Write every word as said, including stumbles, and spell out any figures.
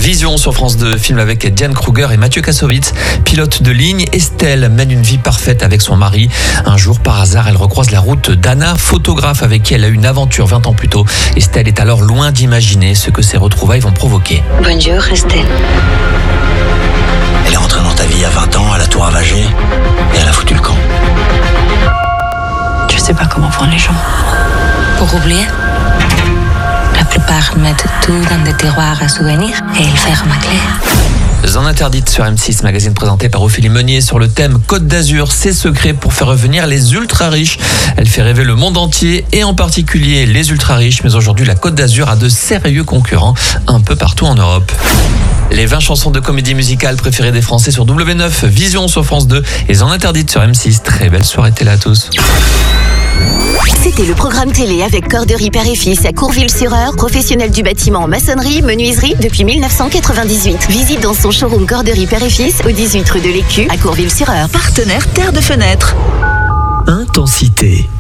Vision sur France deux, film avec Diane Kruger et Mathieu Kassovitz. Pilote de ligne, Estelle mène une vie parfaite avec son mari. Un jour, par hasard, elle recroise la route d'Anna, photographe avec qui elle a eu une aventure vingt ans plus tôt. Estelle est alors loin d'imaginer ce que ces retrouvailles vont provoquer. Bonjour Estelle. Elle est rentrée dans ta vie à vingt ans, elle a tout ravagé et elle a foutu le camp. Je sais pas comment font les gens pour oublier. La plupart mettent tout dans des tiroirs à souvenirs et ils ferment ma clé. Zone interdite sur M six, magazine présenté par Ophélie Meunier sur le thème Côte d'Azur, ses secrets pour faire revenir les ultra riches. Elle fait rêver le monde entier et en particulier les ultra riches, mais aujourd'hui la Côte d'Azur a de sérieux concurrents un peu partout en Europe. Les vingt chansons de comédie musicale préférées des Français sur W neuf, Vision sur France deux et Zone interdite sur M six. Très belle soirée télé à tous. C'était le programme télé avec Corderie Père et Fils à Courville-sur-Eure, professionnel du bâtiment en maçonnerie, menuiserie depuis mille neuf cent quatre-vingt-dix-huit. Visite dans son showroom Corderie Père et Fils au dix-huit rue de l'Écu à Courville-sur-Eure. Partenaire Terre de Fenêtre. Intensité.